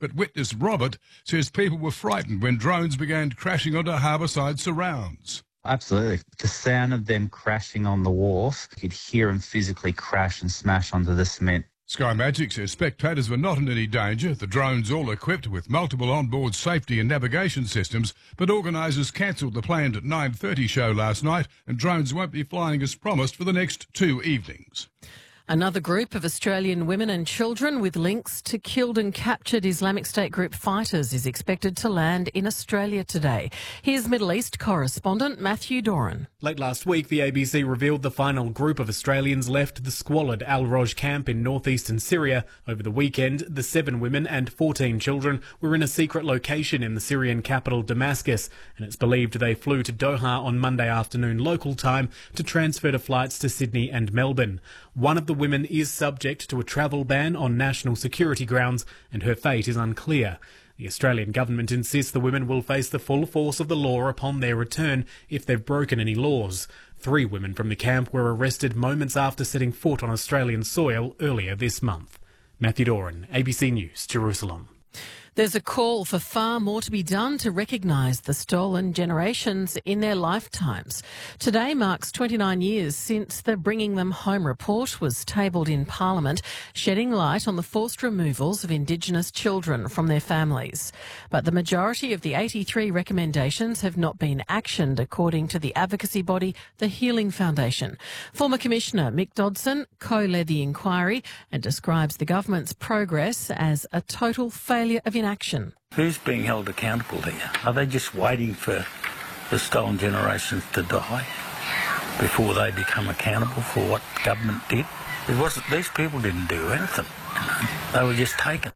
But witness Robert says people were frightened when drones began crashing onto harbourside surrounds. Absolutely. The sound of them crashing on the wharf, you could hear them physically crash and smash onto the cement. Sky Magic says spectators were not in any danger. The drones all equipped with multiple onboard safety and navigation systems, but organisers cancelled the planned 9:30 show last night and drones won't be flying as promised for the next 2 evenings. Another group of Australian women and children with links to killed and captured Islamic State group fighters is expected to land in Australia today. Here's Middle East correspondent Matthew Doran. Late last week, the ABC revealed the final group of Australians left the squalid Al-Roj camp in northeastern Syria. Over the weekend, the 7 women and 14 children were in a secret location in the Syrian capital Damascus, and it's believed they flew to Doha on Monday afternoon local time to transfer to flights to Sydney and Melbourne. One of the women is subject to a travel ban on national security grounds, and her fate is unclear. The Australian government insists the women will face the full force of the law upon their return if they've broken any laws. 3 women from the camp were arrested moments after setting foot on Australian soil earlier this month. Matthew Doran, ABC News, Jerusalem. There's a call for far more to be done to recognise the stolen generations in their lifetimes. Today marks 29 years since the Bringing Them Home report was tabled in Parliament, shedding light on the forced removals of Indigenous children from their families. But the majority of the 83 recommendations have not been actioned, according to the advocacy body, the Healing Foundation. Former Commissioner Mick Dodson co-led the inquiry and describes the government's progress as a total failure of inaction. Who's being held accountable here? Are they just waiting for the stolen generations to die before they become accountable for what government did? These people didn't do anything. They were just taken.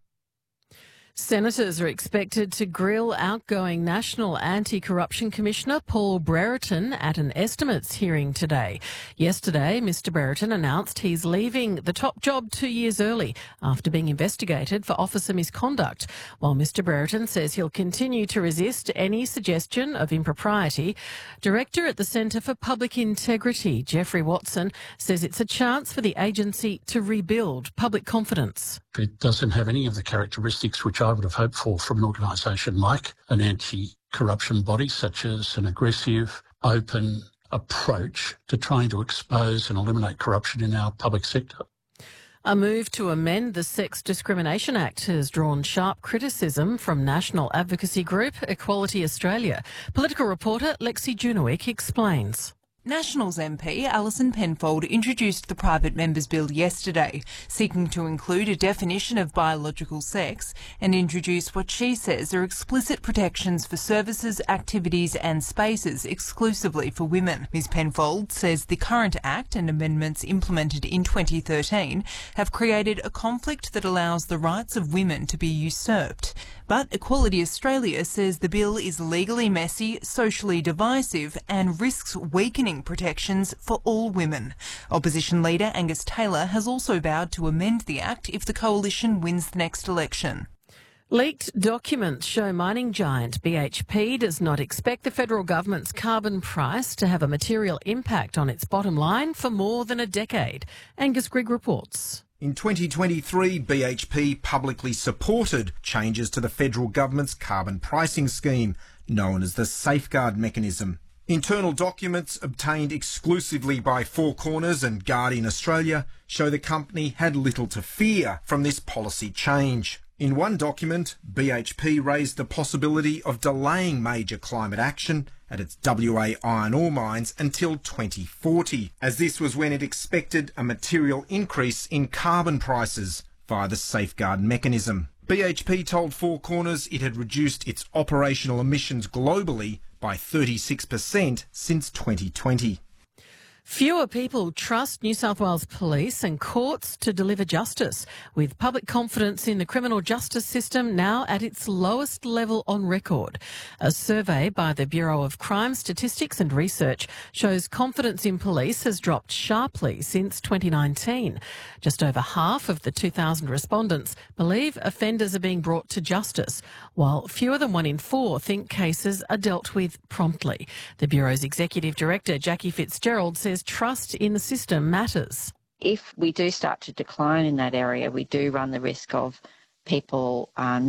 Senators are expected to grill outgoing National Anti-Corruption Commissioner Paul Brereton at an estimates hearing today. Yesterday, Mr Brereton announced he's leaving the top job 2 years early after being investigated for officer misconduct. While Mr Brereton says he'll continue to resist any suggestion of impropriety, Director at the Centre for Public Integrity, Geoffrey Watson, says it's a chance for the agency to rebuild public confidence. It doesn't have any of the characteristics which I would have hoped for from an organisation like an anti-corruption body, such as an aggressive, open approach to trying to expose and eliminate corruption in our public sector. A move to amend the Sex Discrimination Act has drawn sharp criticism from national advocacy group Equality Australia. Political reporter Lexi Junowick explains. Nationals MP Alison Penfold introduced the private members' bill yesterday, seeking to include a definition of biological sex and introduce what she says are explicit protections for services, activities and spaces exclusively for women. Ms Penfold says the current Act and amendments implemented in 2013 have created a conflict that allows the rights of women to be usurped. But Equality Australia says the bill is legally messy, socially divisive and risks weakening protections for all women. Opposition leader Angus Taylor has also vowed to amend the Act if the coalition wins the next election. Leaked documents show mining giant BHP does not expect the federal government's carbon price to have a material impact on its bottom line for more than a decade. Angus Grigg reports. In 2023, BHP publicly supported changes to the federal government's carbon pricing scheme, known as the Safeguard Mechanism. Internal documents obtained exclusively by Four Corners and Guardian Australia show the company had little to fear from this policy change. In one document, BHP raised the possibility of delaying major climate action at its WA iron ore mines until 2040, as this was when it expected a material increase in carbon prices via the Safeguard Mechanism. BHP told Four Corners it had reduced its operational emissions globally by 36% since 2020. Fewer people trust New South Wales police and courts to deliver justice, with public confidence in the criminal justice system now at its lowest level on record. A survey by the Bureau of Crime Statistics and Research shows confidence in police has dropped sharply since 2019. Just over half of the 2,000 respondents believe offenders are being brought to justice, while fewer than 1 in 4 think cases are dealt with promptly. The Bureau's Executive Director, Jackie Fitzgerald, says trust in the system matters. If we do start to decline in that area, we do run the risk of people